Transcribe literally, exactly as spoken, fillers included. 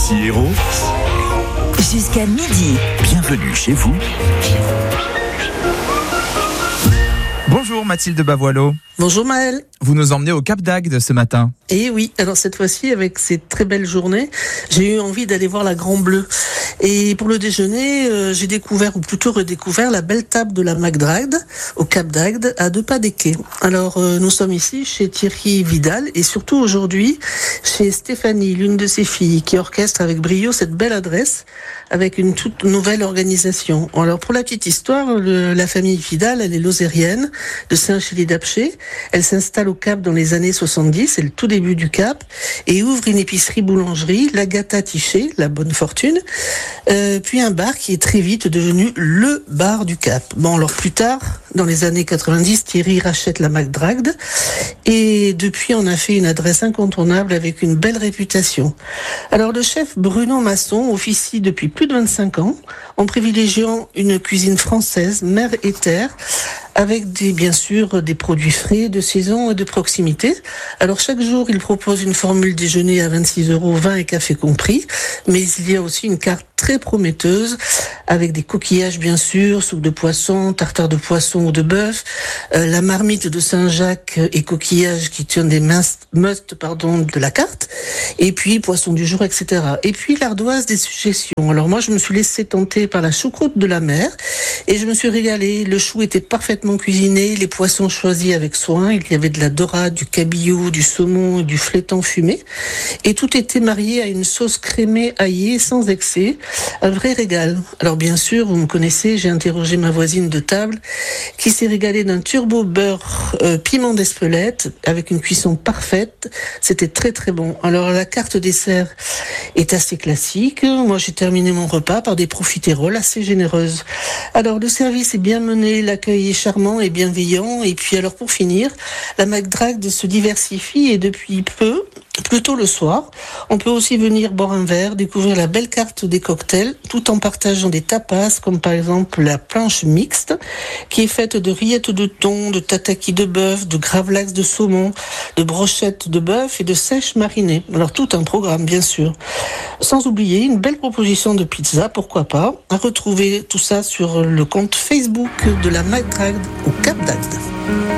Petit Héros. Jusqu'à midi. Bienvenue chez vous. Bonjour Mathilde Bavoileau. Bonjour Maëlle. Vous nous emmenez au Cap d'Agde ce matin. Et oui, alors cette fois-ci, avec ces très belles journées, j'ai eu envie d'aller voir la Grand Bleue. Et pour le déjeuner, euh, j'ai découvert, ou plutôt redécouvert, la belle table de la McDragde, au Cap d'Agde, à deux pas des quais. Alors, euh, nous sommes ici chez Thierry Vidal, et surtout aujourd'hui, chez Stéphanie, l'une de ses filles, qui orchestre avec brio cette belle adresse, avec une toute nouvelle organisation. Alors, pour la petite histoire, le, la famille Vidal, elle est lozérienne, de Saint-Chély-d'Apcher. Elle s'installe au Cap dans les années soixante-dix, c'est le tout début du Cap, et ouvre une épicerie-boulangerie, l'Agatha Tiché, la bonne fortune, euh, puis un bar qui est très vite devenu le bar du Cap. Bon, alors plus tard, dans les années quatre-vingt-dix, Thierry rachète la McDragde, et depuis on a fait une adresse incontournable avec une belle réputation. Alors le chef Bruno Masson officie depuis plus de vingt-cinq ans, en privilégiant une cuisine française, mer et terre, avec des, bien sûr des produits frais, de saison et de proximité. Alors chaque jour, il propose une formule déjeuner à vingt-six euros, vin et café compris, mais il y a aussi une carte très prometteuse, avec des coquillages bien sûr, soupe de poisson, tartare de poisson ou de bœuf, euh, la marmite de Saint-Jacques et coquillages qui tiennent des must pardon, de la carte, et puis poisson du jour, et cetera. Et puis l'ardoise des suggestions. Alors moi, je me suis laissé tenter par la choucroute de la mer, et je me suis régalée. Le chou était parfaitement cuisiné, les poissons choisis avec soin, il y avait de la dorade, du cabillaud, du saumon, du flétan fumé, et tout était marié à une sauce crémée aillée sans excès. Un vrai régal. Alors bien sûr, vous me connaissez, j'ai interrogé ma voisine de table qui s'est régalée d'un turbo beurre euh, piment d'Espelette avec une cuisson parfaite. C'était très très bon. Alors la carte dessert est assez classique. Moi j'ai terminé mon repas par des profiteroles assez généreuses. Alors le service est bien mené, l'accueil est charmant et bienveillant. Et puis alors pour finir, la McDragde se diversifie et depuis peu, plutôt le soir, on peut aussi venir boire un verre, découvrir la belle carte des cocktails, tout en partageant des tapas, comme par exemple la planche mixte, qui est faite de rillettes de thon, de tataki de bœuf, de gravlax de saumon, de brochettes de bœuf et de sèches marinées. Alors tout un programme, bien sûr. Sans oublier une belle proposition de pizza, pourquoi pas, à retrouver tout ça sur le compte Facebook de la McDragde au Cap d'Agde.